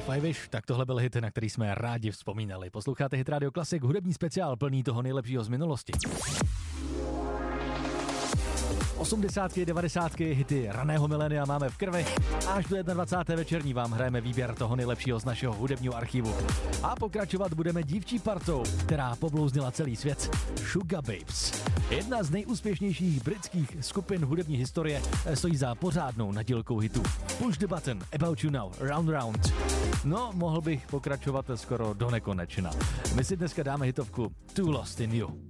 Five-ish, tak tohle byl hit, na který jsme rádi vzpomínali. Posloucháte Hit Radio Classic, hudební speciál plný toho nejlepšího z minulosti. 80. 90. hity raného milénia máme v krvi. Až do 21. večerní vám hrajeme výběr toho nejlepšího z našeho hudebního archivu. A pokračovat budeme dívčí partou, která poblouznila celý svět, Sugababes Babes. Jedna z nejúspěšnějších britských skupin hudební historie stojí za pořádnou nadílkou hitů. Push the button, About You Now, Round Round. No, mohl bych pokračovat skoro do nekonečna. My si dneska dáme hitovku Too Lost in You.